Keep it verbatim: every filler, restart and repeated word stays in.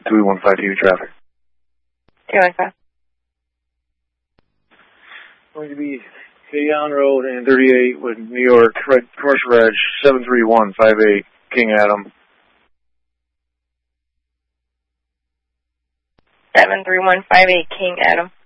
two one five T V traffic. two one five. Going to be Kayon Road and thirty-eight with New York, right, commercial reg seven three one five eight, King Adam. seven three one five eight, King Adam.